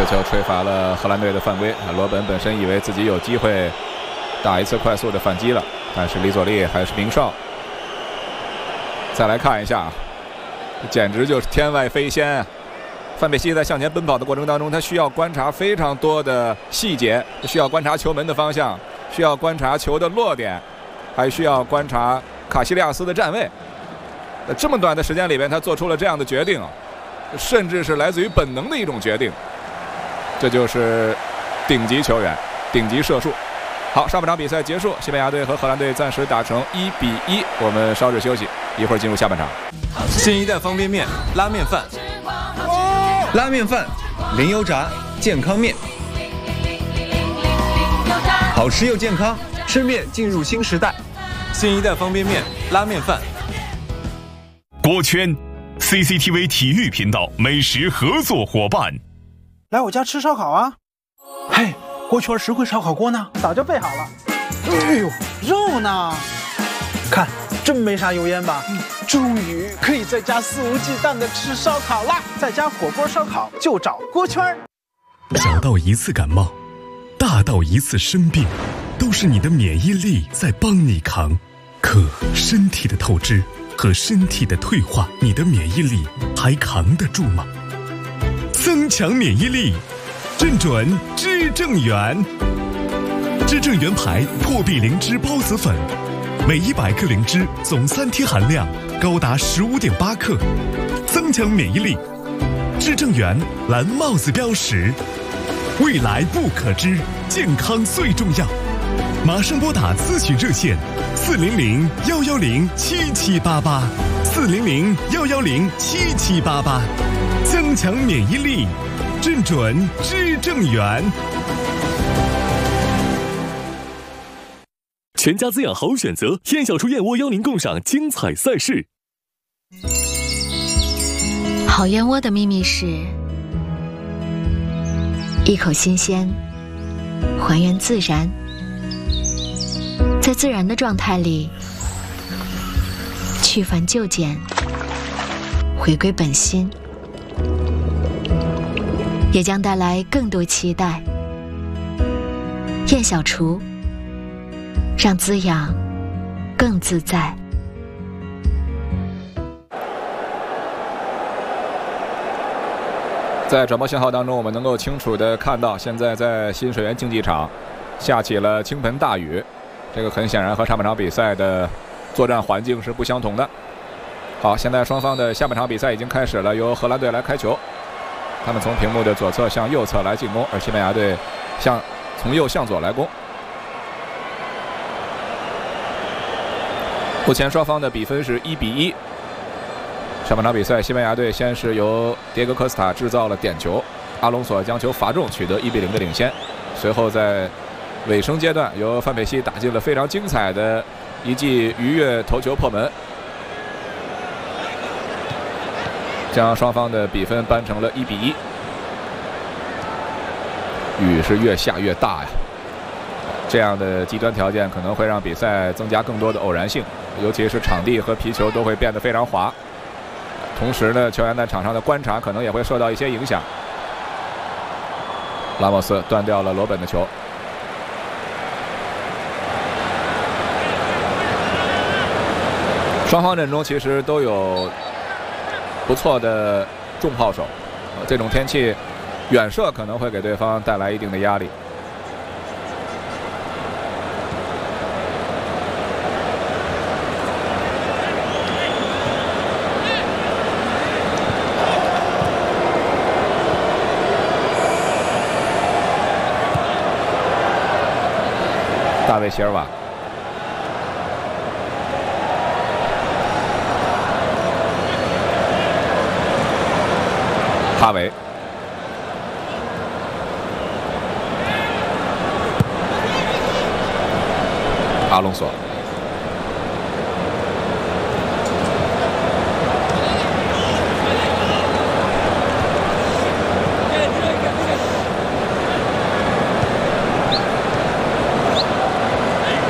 个球吹罚了荷兰队的犯规。罗本本身以为自己有机会打一次快速的反击了，但是李佐利还是名哨。再来看一下，简直就是天外飞仙。范佩西在向前奔跑的过程当中，他需要观察非常多的细节，需要观察球门的方向，需要观察球的落点，还需要观察卡西利亚斯的站位。这么短的时间里边，他做出了这样的决定，甚至是来自于本能的一种决定。这就是顶级球员，顶级射术。好，上半场比赛结束，西班牙队和荷兰队暂时打成1-1，我们稍事休息，一会儿进入下半场。 新一代方便面拉面饭，拉面饭零油炸健康面，好吃又健康，吃面进入新时代。新一代方便面拉面饭。 锅圈 CCTV 体育频道美食合作伙伴。 来我家吃烧烤啊！嘿，锅圈实惠烧烤锅呢？早就备好了。哎呦，肉呢？看，真没啥油烟吧？终于可以在家肆无忌惮的吃烧烤啦！在家火锅烧烤就找锅圈。 小到一次感冒，大到一次生病，都是你的免疫力在帮你扛。可身体的透支和身体的退化，你的免疫力还扛得住吗？增强免疫力，正准知正元。知正元牌破壁灵芝孢子粉，每100克灵芝总3天含量高达15.8克，增强免疫力。知正元蓝帽子标识，未来不可知，健康最重要。马上拨打咨询热线400-110-7788，400-110-7788，增强免疫力，正准知正元。 全家滋养好选择，燕小厨燕窝邀您共赏精彩赛事。 好燕窝的秘密是一口新鲜，还原自然，在自然的状态里去繁就简，回归本心，也将带来更多期待。燕小厨，让滋养更自在。 在转播信号当中，我们能够清楚地看到，现在在新水源竞技场下起了倾盆大雨，这个很显然和上半场比赛的作战环境是不相同的。好，现在双方的下半场比赛已经开始了，由荷兰队来开球，他们从屏幕的左侧向右侧来进攻，而西班牙队从右向左来攻。目前双方的比分是1-1。上半场比赛，西班牙队先是由迭戈科斯塔制造了点球，阿隆索将球罚中，取得1-0的领先。随后在尾声阶段，由范佩西打进了非常精彩的一记鱼跃头球破门，将双方的比分扳成了1-1。雨是越下越大呀，这样的极端条件可能会让比赛增加更多的偶然性，尤其是场地和皮球都会变得非常滑。同时呢，球员在场上的观察可能也会受到一些影响。拉莫斯断掉了罗本的球。双方阵中其实都有不错的重炮手，这种天气远射可能会给对方带来一定的压力。大卫席尔瓦，哈维，阿隆索。